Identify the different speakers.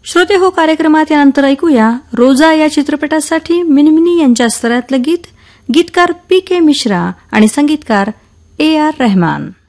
Speaker 1: श्रोते हो, कार्यक्रमात यानंतर ऐकूया रोजा या चित्रपटासाठी मिनमिनी यांच्या स्तरातलं गीत. गीतकार PK मिश्रा आणि संगीतकार AR रहमान.